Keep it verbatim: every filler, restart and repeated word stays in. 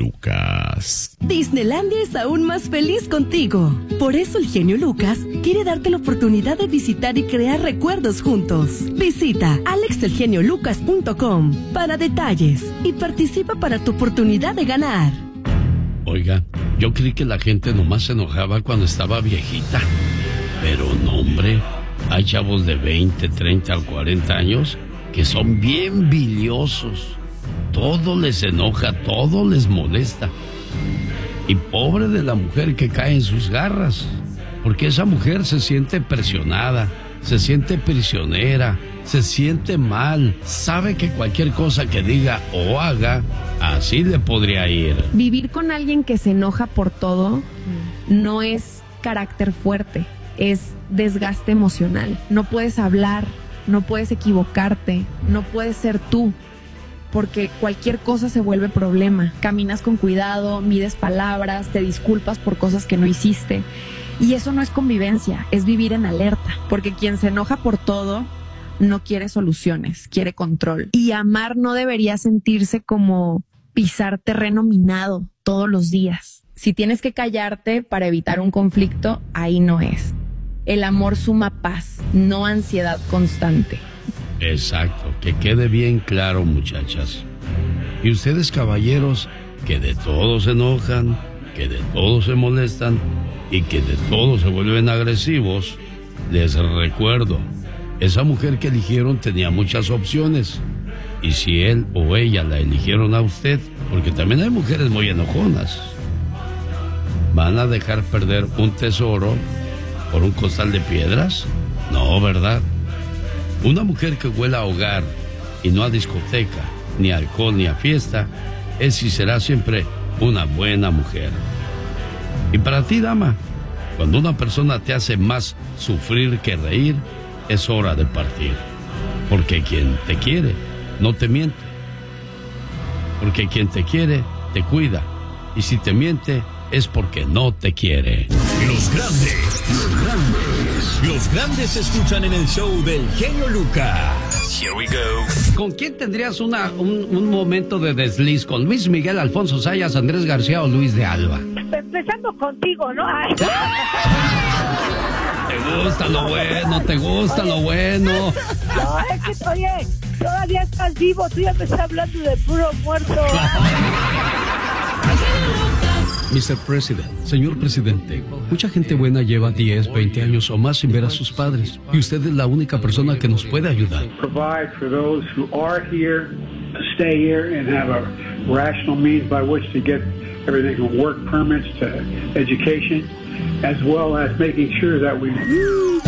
Lucas. Disneylandia es aún más feliz contigo. Por eso el genio Lucas quiere darte la oportunidad de visitar y crear recuerdos juntos. Visita alex el genio lucas punto com para detalles y participa para tu oportunidad de ganar. Oiga, yo creí que la gente nomás se enojaba cuando estaba viejita. Pero no, hombre, hay chavos de veinte, treinta o cuarenta años que son bien biliosos. Todo les enoja, todo les molesta. Y pobre de la mujer que cae en sus garras, porque esa mujer se siente presionada, se siente prisionera, se siente mal, sabe que cualquier cosa que diga o haga, así le podría ir. Vivir con alguien que se enoja por todo no es carácter fuerte, es desgaste emocional. No puedes hablar, no puedes equivocarte, no puedes ser tú, porque cualquier cosa se vuelve problema. Caminas con cuidado, mides palabras, te disculpas por cosas que no hiciste. Y eso no es convivencia, es vivir en alerta, porque quien se enoja por todo no quiere soluciones, quiere control. Y amar no debería sentirse como pisar terreno minado todos los días. Si tienes que callarte para evitar un conflicto, ahí no es. El amor suma paz, no ansiedad constante. Exacto, que quede bien claro, muchachas. Y ustedes, caballeros, que de todo se enojan, que de todo se molestan y que de todo se vuelven agresivos, les recuerdo, esa mujer que eligieron tenía muchas opciones. Y si él o ella la eligieron a usted, porque también hay mujeres muy enojonas, ¿van a dejar perder un tesoro por un costal de piedras? No, ¿verdad? Una mujer que huela a hogar y no a discoteca, ni a alcohol, ni a fiesta, es y será siempre una buena mujer. Y para ti, dama, cuando una persona te hace más sufrir que reír, es hora de partir. Porque quien te quiere no te miente. Porque quien te quiere te cuida. Y si te miente es porque no te quiere. Los grandes, los grandes, los grandes se escuchan en el show del genio Lucas. Here we go. ¿Con quién tendrías una, un, un momento de desliz? ¿Con Luis Miguel, Alfonso Sayas, Andrés García o Luis de Alba? Empezando contigo, ¿no? Ay. ¿Te gusta lo bueno? ¿Te gusta lo bueno? No, es que, oye, todavía estás vivo, tú ya me estás hablando de puro muerto. mister President, señor presidente, mucha gente buena lleva diez, veinte años o más sin ver a sus padres, y usted es la única persona que nos puede ayudar. Provide for those who are here to stay here and have a rational means by which to get everything from work permits to education, as well as making sure that we